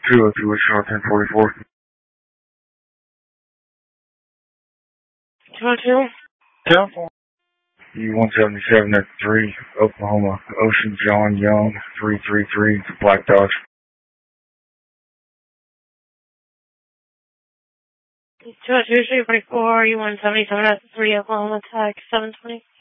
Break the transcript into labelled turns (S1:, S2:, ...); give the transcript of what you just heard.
S1: 202 West Shore 1044.
S2: 202?
S1: 10-4. U-177 at 3, Oklahoma. Ocean John Young, 333, Black Dodge.
S2: 202 Street 44, U-177 at 3, Oklahoma, tag 720.